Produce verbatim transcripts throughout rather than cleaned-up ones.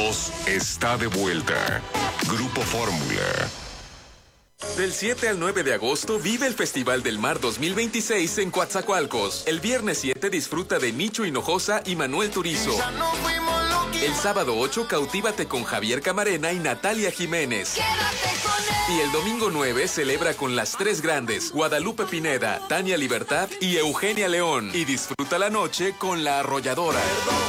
voz está de vuelta. Grupo Fórmula. Del siete al nueve de agosto vive el Festival del Mar dos mil veintiséis en Coatzacoalcos. El viernes siete disfruta de Nicho Hinojosa y Manuel Turizo. El sábado ocho cautívate con Javier Camarena y Natalia Jiménez. Y el domingo nueve celebra con las tres grandes, Guadalupe Pineda, Tania Libertad y Eugenia León. Y disfruta la noche con La Arrolladora.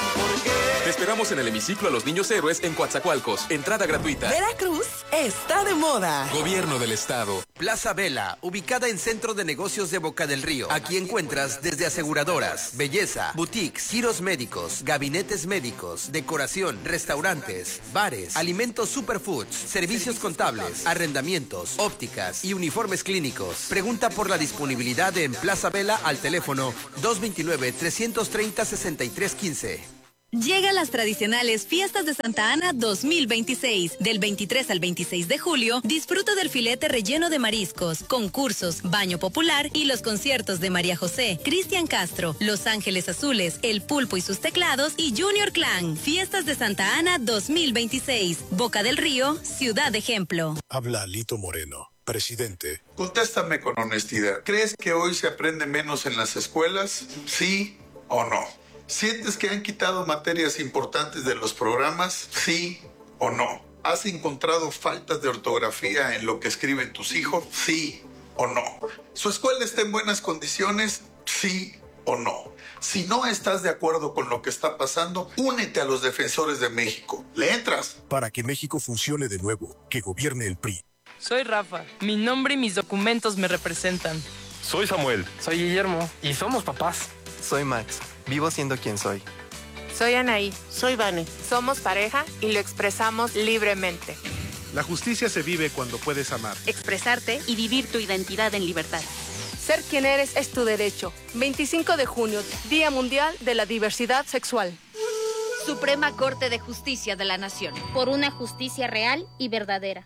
Te esperamos en el hemiciclo a los Niños Héroes en Coatzacoalcos. Entrada gratuita. Veracruz está de moda. Gobierno del Estado. Plaza Vela, ubicada en Centro de Negocios de Boca del Río. Aquí encuentras desde aseguradoras, belleza, boutiques, giros médicos, gabinetes médicos, decoración, restaurantes, bares, alimentos superfoods, servicios contables, arrendamientos, ópticas y uniformes clínicos. Pregunta por la disponibilidad en Plaza Vela al teléfono dos veintinueve, trescientos treinta, sesenta y tres quince. Llegan las tradicionales Fiestas de Santa Ana dos mil veintiséis. Del veintitrés al veintiséis de julio, disfruta del filete relleno de mariscos, concursos, baño popular y los conciertos de María José, Cristian Castro, Los Ángeles Azules, El Pulpo y sus teclados y Junior Clan. Fiestas de Santa Ana dos mil veintiséis. Boca del Río, ciudad ejemplo. Habla Lito Moreno, presidente. Contéstame con honestidad. ¿Crees que hoy se aprende menos en las escuelas? ¿Sí o no? ¿Sientes que han quitado materias importantes de los programas? ¿Sí o no? ¿Has encontrado faltas de ortografía en lo que escriben tus hijos? ¿Sí o no? ¿Su escuela está en buenas condiciones? ¿Sí o no? Si no estás de acuerdo con lo que está pasando, únete a los defensores de México. ¿Le entras? Para que México funcione de nuevo, que gobierne el P R I. Soy Rafa. Mi nombre y mis documentos me representan. Soy Samuel. Soy Guillermo. Y somos papás. Soy Max. Vivo siendo quien soy. Soy Anaí. Soy Vane. Somos pareja y lo expresamos libremente. La justicia se vive cuando puedes amar, expresarte y vivir tu identidad en libertad. Ser quien eres es tu derecho. veinticinco de junio, Día Mundial de la Diversidad Sexual. Suprema Corte de Justicia de la Nación. Por una justicia real y verdadera.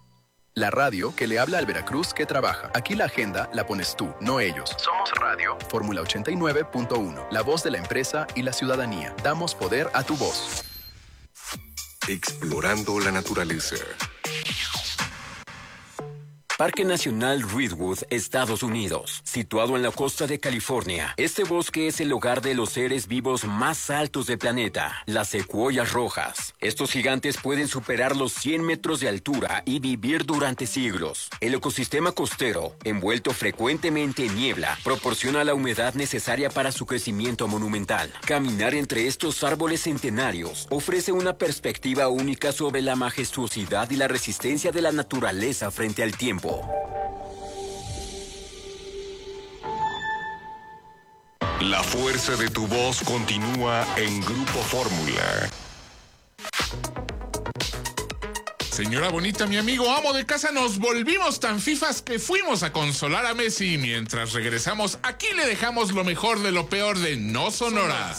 La radio que le habla al Veracruz que trabaja. Aquí la agenda la pones tú, no ellos. Somos Radio Fórmula ochenta y nueve punto uno. La voz de la empresa y la ciudadanía. Damos poder a tu voz. Explorando la naturaleza. Parque Nacional Redwood, Estados Unidos, situado en la costa de California. Este bosque es el hogar de los seres vivos más altos del planeta, las secuoyas rojas. Estos gigantes pueden superar los cien metros de altura y vivir durante siglos. El ecosistema costero, envuelto frecuentemente en niebla, proporciona la humedad necesaria para su crecimiento monumental. Caminar entre estos árboles centenarios ofrece una perspectiva única sobre la majestuosidad y la resistencia de la naturaleza frente al tiempo. La fuerza de tu voz continúa en Grupo Fórmula. Señora bonita, mi amigo amo de casa, nos volvimos tan fifas que fuimos a consolar a Messi. Mientras regresamos, aquí le dejamos lo mejor de lo peor de No Sonora.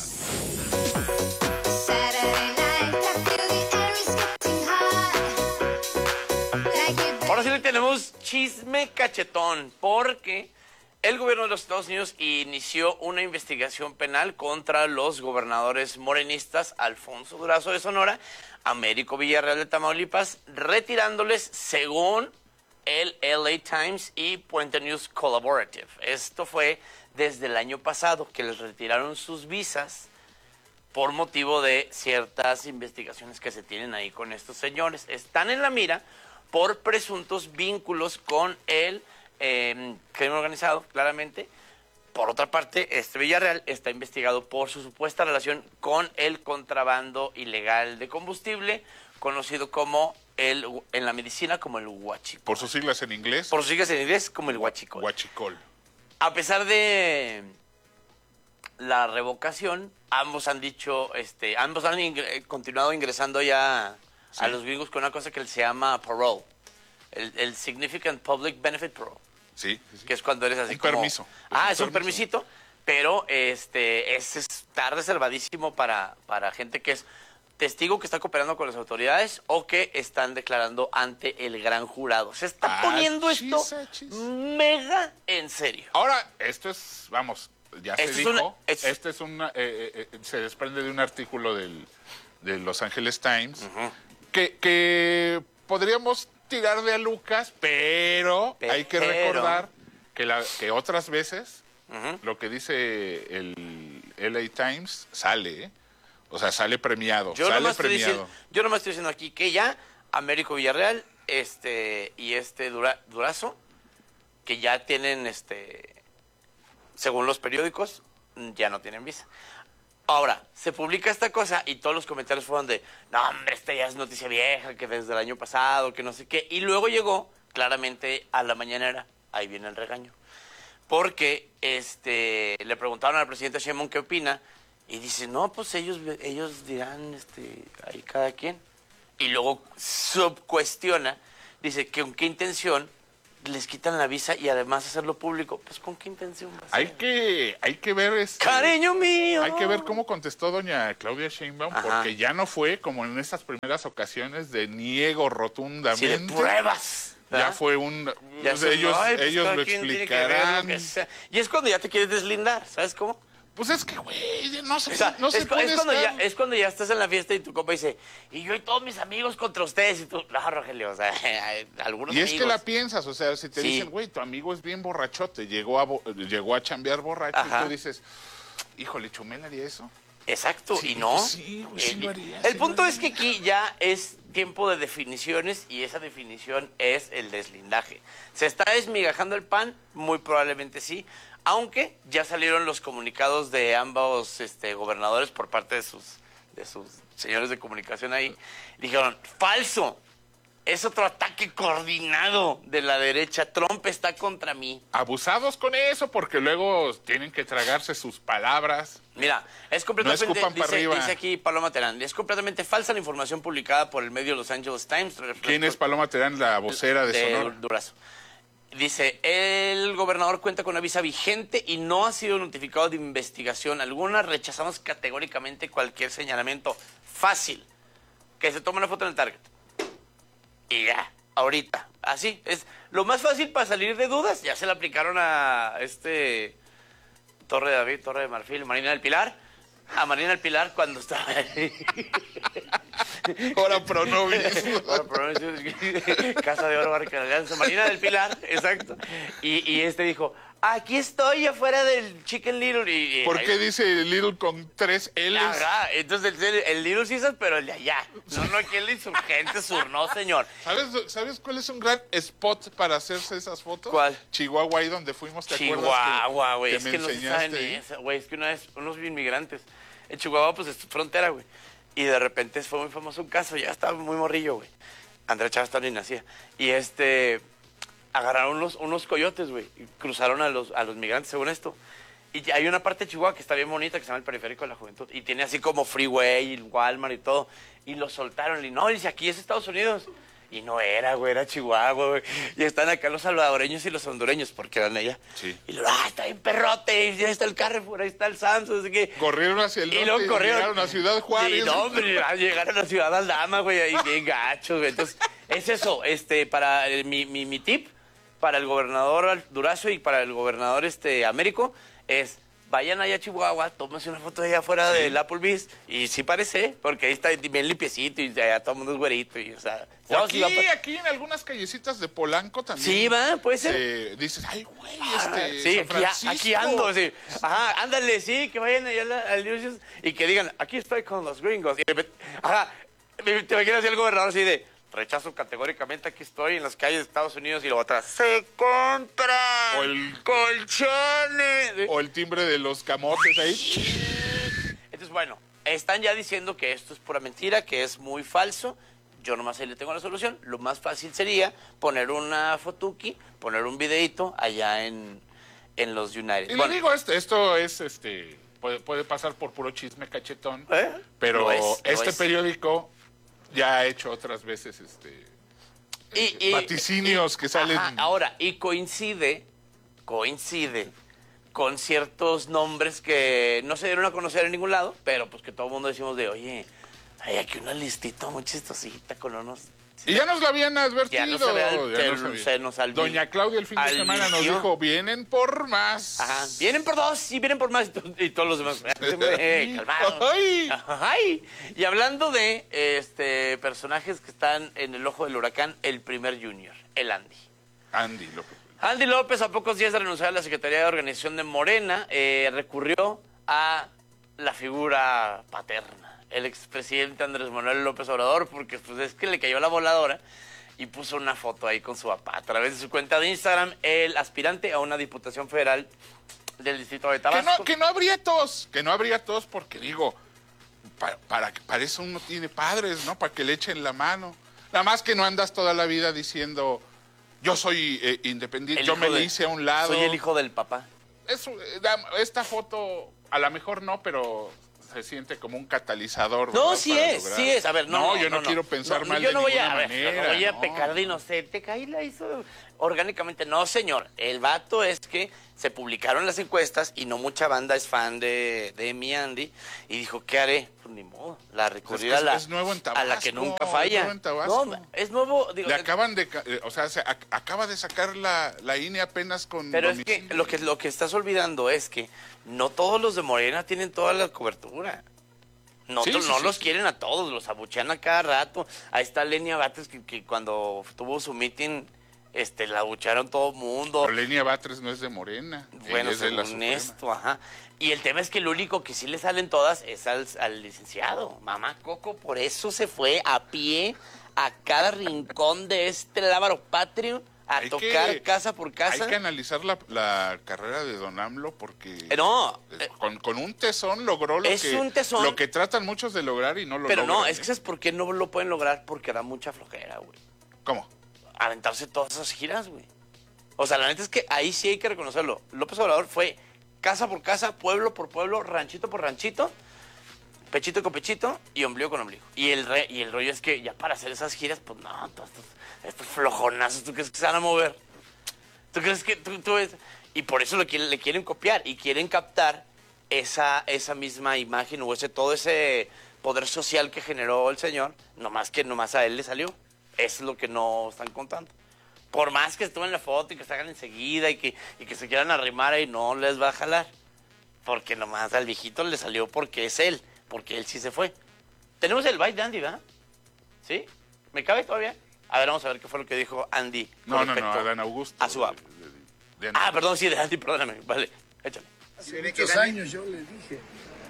Ahora sí le tenemos chisme cachetón, porque el gobierno de los Estados Unidos inició una investigación penal contra los gobernadores morenistas Alfonso Durazo de Sonora, Américo Villarreal de Tamaulipas, retirándoles, según el L A Times y Puente News Collaborative. Esto fue desde el año pasado, que les retiraron sus visas por motivo de ciertas investigaciones que se tienen ahí con estos señores. Están en la mira por presuntos vínculos con el eh, crimen organizado, claramente. Por otra parte, este Villarreal está investigado por su supuesta relación con el contrabando ilegal de combustible, conocido como el, en la medicina como el huachicol. ¿Por sus siglas en inglés? Por sus siglas en inglés como el huachicol. Huachicol. A pesar de la revocación, ambos han dicho, este, ambos han ing- continuado ingresando ya sí. a los gringos con una cosa que se llama parole, el, el Significant Public Benefit Parole. Sí, sí, sí. Que es cuando eres así un como... permiso. Es ah, un es un permiso. permisito, pero este es estar reservadísimo para, para gente que es testigo que está cooperando con las autoridades o que están declarando ante el gran jurado. Se está ah, poniendo chisa, esto chisa. mega en serio. Ahora, esto es, vamos, ya esto se es dijo, una, es... este es una, eh, eh, se desprende de un artículo del, de Los Angeles Times, uh-huh. que, que podríamos tirarle a Lucas, pero, pero hay que recordar que, la, que otras veces uh-huh. lo que dice el L A Times sale, ¿eh? O sea, sale premiado, yo sale nomás premiado. Diciendo, yo nomás estoy diciendo aquí que ya Américo Villarreal este y este Dura, Durazo, que ya tienen, este según los periódicos, ya no tienen visa. Ahora, se publica esta cosa y todos los comentarios fueron de, no, hombre, esta ya es noticia vieja, que desde el año pasado, que no sé qué. Y luego llegó, claramente, a la mañanera. Ahí viene el regaño. Porque este le preguntaron al presidente Sheinbaum qué opina, y dice, no, pues ellos, ellos dirán, este, ahí cada quien. Y luego subcuestiona, dice, que con qué intención les quitan la visa y además hacerlo público. Pues con qué intención va a ser? Hay que, hay que ver este, cariño mío. Hay que ver cómo contestó doña Claudia Sheinbaum, Ajá. porque ya no fue como en estas primeras ocasiones de niego rotundamente. Sí, de pruebas. ¿verdad? Ya fue un... Ya o sea, ellos no, pues ellos lo explicarán. Lo y es cuando ya te quieres deslindar, ¿sabes cómo? Pues es que, güey, no se, o sea, no se es, puede es cuando estar... ya Es cuando ya estás en la fiesta y tu compa dice, y yo y todos mis amigos contra ustedes, y tú, no, Rogelio, o sea, algunos Y es amigos. que la piensas, o sea, si te sí. dicen, güey, tu amigo es bien borrachote, llegó a, llegó a chambear borracho, Ajá. y tú dices, híjole, ¿Chumel haría eso? Exacto, sí, y no. Sí, güey, sí el, lo haría, el sí punto lo es que aquí ya es tiempo de definiciones y esa definición es el deslindaje. ¿Se está desmigajando el pan? Muy probablemente sí, aunque ya salieron los comunicados de ambos este, gobernadores por parte de sus, de sus señores de comunicación ahí. Dijeron, falso. Es otro ataque coordinado de la derecha. Trump está contra mí. Abusados con eso, porque luego tienen que tragarse sus palabras. Mira, es completamente, no escupan para dice, arriba. dice aquí Paloma Terán, es completamente falsa la información publicada por el medio Los Angeles Times. ¿Quién es Paloma Terán, la vocera de, de Sonora? Durazo. Dice, el gobernador cuenta con una visa vigente y no ha sido notificado de investigación alguna. Rechazamos categóricamente cualquier señalamiento. Fácil. Que se tome una foto en el Target. Y ya, ahorita. Así, es lo más fácil para salir de dudas. Ya se le aplicaron a este Torre de David, Torre de Marfil, Marina del Pilar. A Marina del Pilar cuando estaba ahí. Ahora pronovios. Ahora pronovios. Casa de Oro, Barca de Alianza. Marina del Pilar, exacto. Y, y este dijo, aquí estoy afuera del Chicken Little. Y, y ¿por ahí, qué dice Little con tres L's? Ajá, entonces el, el Little Caesar, pero el de allá. No, no, aquí el insurgente sur, no, señor. ¿Sabes, ¿Sabes cuál es un gran spot para hacerse esas fotos? ¿Cuál? Chihuahua, ahí donde fuimos, ¿te Chihuahua, acuerdas? Chihuahua, güey, que, es que que no se saben esa, güey, es que una vez unos inmigrantes en Chihuahua, pues es frontera, güey, y de repente fue muy famoso un caso, ya estaba muy morrillo, güey. Andrea Chávez también nacía. Y este, agarraron unos, unos coyotes, güey, y cruzaron a los, a los migrantes, según esto. Y hay una parte de Chihuahua que está bien bonita, que se llama el Periférico de la Juventud, y tiene así como freeway, y Walmart y todo. Y lo soltaron, y no, dice, aquí es Estados Unidos. Y no era, güey, era Chihuahua, güey. Y están acá los salvadoreños y los hondureños, porque eran ella. Sí. Y luego, ah, está bien perrote, y ahí está el Carrefour, ahí está el Samsung, así que... Corrieron hacia el norte y, luego y corrieron, llegaron a Ciudad Juárez. Y no, hombre, llegaron a Ciudad Aldama, güey, ahí bien gachos, güey. Entonces, es eso, este, para el, mi, mi, mi tip, para el gobernador Durazo y para el gobernador este Américo, es... Vayan allá a Chihuahua, tómense una foto de allá afuera sí. del Applebee's. Y sí parece, porque ahí está bien limpiecito y allá todo el mundo es güerito. Y, o sea, o aquí, a... aquí en algunas callecitas de Polanco también. Sí, va, puede ser. Eh, dices, ay, güey, ah, este. sí, San aquí, aquí ando, sí. Ajá, ándale, sí, que vayan allá al Lucius y que digan, aquí estoy con los gringos. Y, ajá, te imaginas el gobernador así de. Rechazo categóricamente, aquí estoy en las calles de Estados Unidos y luego atrás. ¡Se compran! O el colchones. O el timbre de los camotes ahí. Entonces, bueno, están ya diciendo que esto es pura mentira, que es muy falso. Yo nomás ahí le tengo la solución. Lo más fácil sería poner una fotuki, poner un videito allá en, en los United. Y bueno, le digo, esto, esto es, este, puede, puede pasar por puro chisme cachetón, ¿eh? pero Lo es, este lo es. periódico ya ha hecho otras veces este y, eh, vaticinios y, que salen. Ajá, ahora, y coincide, coincide con ciertos nombres que no se dieron a conocer en ningún lado, pero pues que todo el mundo decimos de, oye, hay aquí una listita muy chistosita con unos Y ya nos lo habían advertido. Ya no se, vea el, ya el, no sabía. se nos alvi- Doña Claudia el fin de semana nos dijo, vienen por más. Ajá, vienen por dos y vienen por más. Y todos los demás, eh, calmados. Ay. Ay. Y hablando de este personajes que están en el ojo del huracán, el primer junior, el Andy. Andy López. Andy López, a pocos días de renunciar a la Secretaría de Organización de Morena, eh, recurrió a la figura paterna, el expresidente Andrés Manuel López Obrador, porque pues, es que le cayó la voladora y puso una foto ahí con su papá. A través de su cuenta de Instagram, el aspirante a una diputación federal del distrito de Tabasco. Que no, que no habría tos, que no habría tos porque digo, para, para, para eso uno tiene padres, ¿no? Para que le echen la mano. Nada más que no andas toda la vida diciendo... Yo soy eh, independiente, yo me le hice a un lado. Soy el hijo del papá. Es, esta foto, a lo mejor no, pero se siente como un catalizador. No, ¿verdad? sí Para es, lograr. sí es. A ver, no, no, no yo no, no quiero pensar no, mal yo de no voy ninguna a, a ver, manera. no voy a no. pecar de inocente. Caí la hizo orgánicamente. No, señor. El vato es que se publicaron las encuestas y no mucha banda es fan de, de mi Andy. Y dijo, ¿qué haré? Pues ni modo. La recurrir es, a, la, es nuevo en Tabasco, a la que nunca falla. Es nuevo en Tabasco. No, es nuevo. Digo, Le acaban de, o sea, se ac acaba de sacar la, la I N E apenas con Pero domicilio. es que lo que lo que estás olvidando es que no todos los de Morena tienen toda la cobertura. No, Sí, to- sí, no sí, los sí. quieren a todos, los abuchean a cada rato. Ahí está Lenia Batres que, que cuando tuvo su meeting, este, la abucharon todo el mundo. Pero Lenia Batres no es de Morena. Bueno, ella es de la según Suprema. esto, ajá. Y el tema es que el único que sí le salen todas es al, al licenciado. Mamá Coco, por eso se fue a pie a cada rincón de este lábaro patrio a Hay tocar que- casa por casa. Hay que analizar la, la carrera de Don AMLO porque Eh, no, con, con un tesón logró lo es que un tesón. lo que tratan muchos de lograr y no lo Pero logran. no, es ¿eh? que ¿sabes por qué no lo pueden lograr? Porque da mucha flojera, güey. ¿Cómo? Aventarse todas esas giras, güey. O sea, la neta es que ahí sí hay que reconocerlo. López Obrador fue casa por casa, pueblo por pueblo, ranchito por ranchito, pechito con pechito y ombligo con ombligo. Y el, re, y el rollo es que ya para hacer esas giras, pues no, todos estos, estos flojonazos, ¿tú crees que se van a mover? ¿Tú crees que tú, tú ves? Y por eso lo quieren, le quieren copiar y quieren captar esa, esa misma imagen o ese todo ese poder social que generó el señor, nomás que nomás a él le salió. Eso es lo que no están contando. Por más que estuve en la foto y que se hagan enseguida y que, y que se quieran arrimar ahí, no les va a jalar. Porque nomás al viejito le salió porque es él, porque él sí se fue. Tenemos el bite de Andy, ¿verdad? ¿Sí? ¿Me cabe todavía? A ver, vamos a ver qué fue lo que dijo Andy. No, con no, no, respecto a Dan Augusto. A su app. De- de- de- Ah, perdón, sí, de Andy, perdóname. Vale, échale. Hace muchos años yo le dije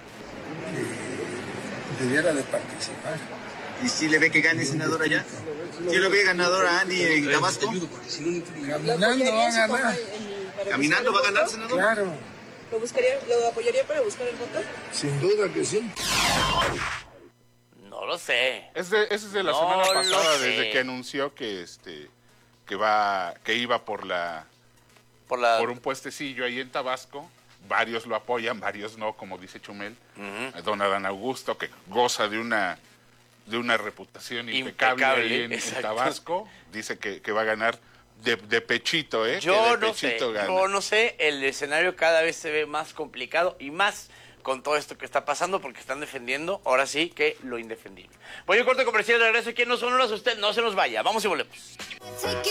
que debiera de participar. ¿Y si le ve que gane senador allá? ¿Si lo ve ganador a Andy en Tabasco? Caminando va a ganar. ¿Caminando va a ganar, senador? Claro, ¿Lo, buscaría, ¿Lo apoyaría para buscar el voto? sin duda que sí. No lo sé. Es de, es de la No semana lo pasada, sé. desde que anunció que este que va que iba por la Por la... por un puestecillo ahí en Tabasco. Varios lo apoyan, varios no, como dice Chumel. Uh-huh. Don Adán Augusto, que goza de una de una reputación impecable, Impecable, ahí en, en exacto. Tabasco, dice que, que va a ganar de, de pechito, ¿eh? Yo que de no sé, pechito gana. yo no sé, el escenario cada vez se ve más complicado y más con todo esto que está pasando porque están defendiendo, ahora sí, que lo indefendible. Voy a un corte comercial, de regreso aquí en No Sonoras, usted no se nos vaya, vamos y volvemos.